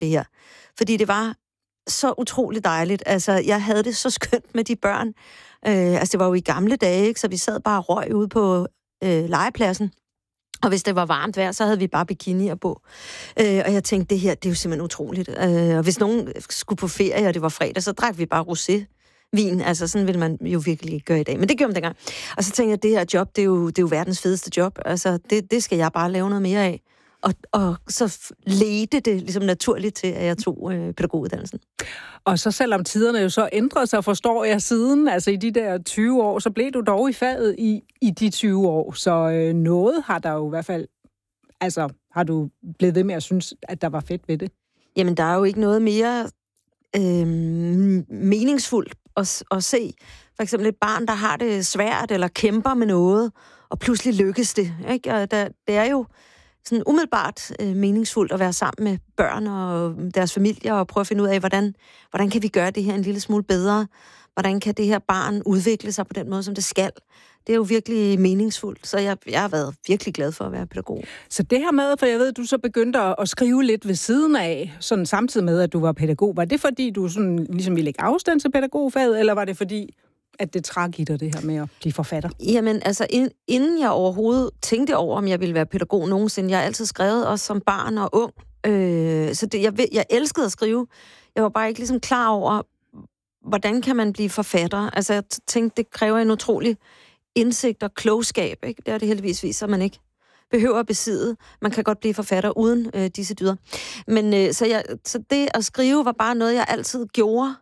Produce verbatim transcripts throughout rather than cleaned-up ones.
det her. Fordi det var så utroligt dejligt. Altså, jeg havde det så skønt med de børn. Øh, altså, det var jo i gamle dage, ikke? Så vi sad bare og røg ude på øh, legepladsen. Og hvis det var varmt vejr, så havde vi bare bikinier på. Øh, og jeg tænkte, det her, det er jo simpelthen utroligt. Øh, og hvis nogen skulle på ferie, og det var fredag, så drak vi bare rosé-vin. Altså, sådan ville man jo virkelig ikke gøre i dag. Men det gjorde man dengang. Og så tænkte jeg, det her job, det er jo, det er jo verdens fedeste job. Altså, det, det skal jeg bare lave noget mere af. Og, og så ledte det ligesom naturligt til, at jeg tog øh, pædagoguddannelsen. Og så selvom tiderne jo så ændrede sig, forstår jeg siden, altså i de der tyve år, så blev du dog i faget i, i de tyve år. Så øh, noget har der jo i hvert fald, altså har du blevet ved med at synes, at der var fedt ved det? Jamen, der er jo ikke noget mere øh, meningsfuldt at, at se. For eksempel et barn, der har det svært, eller kæmper med noget, og pludselig lykkes det. Ikke? Og der, det er jo sådan umiddelbart øh, meningsfuldt at være sammen med børn og deres familier og prøve at finde ud af, hvordan, hvordan kan vi gøre det her en lille smule bedre? Hvordan kan det her barn udvikle sig på den måde, som det skal? Det er jo virkelig meningsfuldt, så jeg, jeg har været virkelig glad for at være pædagog. Så det her med, for jeg ved, at du så begyndte at, at skrive lidt ved siden af, sådan samtidig med, at du var pædagog. Var det fordi, du sådan, ligesom ville lægge afstand til pædagogfaget, eller var det fordi, at det trak i dig, det her med at blive forfatter? Jamen, altså, inden jeg overhovedet tænkte over, om jeg ville være pædagog nogensinde, jeg har altid skrevet, også som barn og ung. Øh, så det, jeg, jeg elskede at skrive. Jeg var bare ikke ligesom klar over, hvordan kan man blive forfatter? Altså, jeg tænkte, det kræver en utrolig indsigt og klogskab, ikke? Det er det heldigvis viser, man ikke behøver at besidde. Man kan godt blive forfatter uden øh, disse dyder. Men øh, så, jeg, så det at skrive var bare noget, jeg altid gjorde.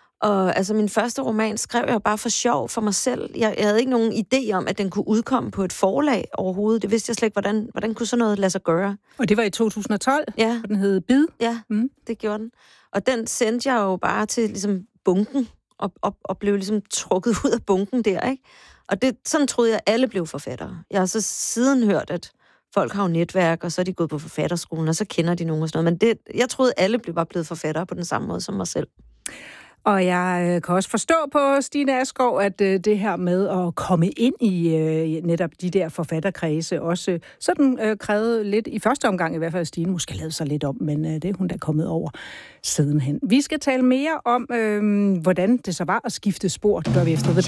Og altså, min første roman skrev jeg bare for sjov for mig selv. Jeg, jeg havde ikke nogen idé om, at den kunne udkomme på et forlag overhovedet. Det vidste jeg slet ikke, hvordan, hvordan kunne sådan noget lade sig gøre. Og det var i to tusind og tolv, ja. Og den hed Bid? Ja, mm. det gjorde den. Og den sendte jeg jo bare til ligesom bunken, og, og, og blev ligesom trukket ud af bunken der, ikke? Og det, sådan troede jeg, at alle blev forfattere. Jeg har så siden hørt, at folk har jo netværk, og så er de gået på forfatterskolen, og så kender de nogen og sådan noget. Men det, jeg troede, at alle blev bare blevet forfattere på den samme måde som mig selv. Og jeg kan også forstå på Stine Askov, at det her med at komme ind i netop de der forfatterkredse også sådan øh, krævede lidt, i første omgang i hvert fald, Stine måske lavede sig lidt om, men øh, det er hun da kommet over sidenhen. Vi skal tale mere om, øh, hvordan det så var at skifte spor, det gør vi efter The